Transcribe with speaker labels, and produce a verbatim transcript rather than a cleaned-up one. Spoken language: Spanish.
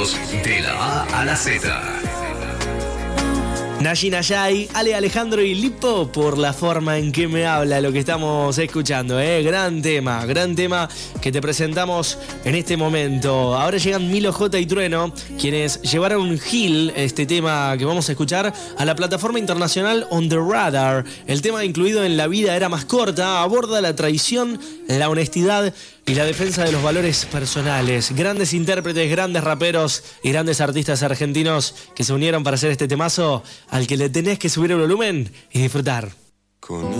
Speaker 1: éxitos de la A a la Z.
Speaker 2: Nayi Nayai, Ale Alejandro y Lipo por la forma en que me habla, lo que estamos escuchando, ¿eh? Gran tema, gran tema que te presentamos en este momento. Ahora llegan Milo J y Trueno, quienes llevaron Gil, este tema que vamos a escuchar, a la plataforma internacional On The Radar. El tema incluido en La vida era más corta, aborda la traición, la honestidad y la defensa de los valores personales. Grandes intérpretes, grandes raperos y grandes artistas argentinos que se unieron para hacer este temazo al que le tenés que subir el volumen y disfrutar. Con